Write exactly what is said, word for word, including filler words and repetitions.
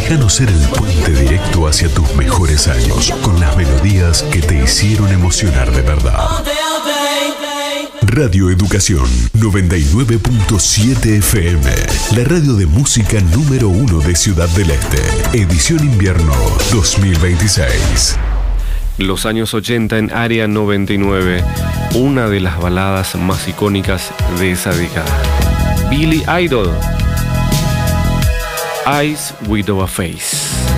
Déjanos ser el puente directo hacia tus mejores años, con las melodías que te hicieron emocionar de verdad. Radio Educación noventa y nueve punto siete F M, la radio de música número uno de Ciudad del Este. Edición invierno dos mil veintiséis. Los años ochenta en Área noventa y nueve, una de las baladas más icónicas de esa década. Billy Idol, Eyes Without a Face.